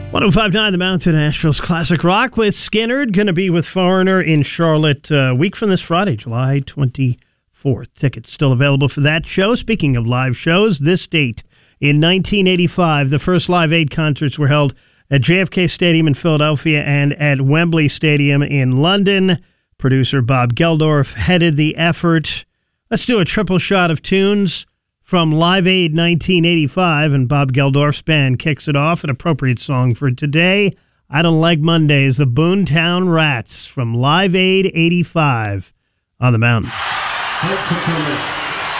105.9 The Mountain, Nashville's classic rock with Skynyrd. Going to be with Foreigner in Charlotte a week from this Friday, July 24th. Tickets still available for that show. Speaking of live shows, this date in 1985, the first Live Aid concerts were held at JFK Stadium in Philadelphia and at Wembley Stadium in London. Producer Bob Geldof headed the effort. Let's do a triple shot of tunes from Live Aid 1985, and Bob Geldorf's band kicks it off. An appropriate song for today. I Don't Like Mondays, the Boontown Rats from Live Aid 85 on the Mountain. Thanks for coming.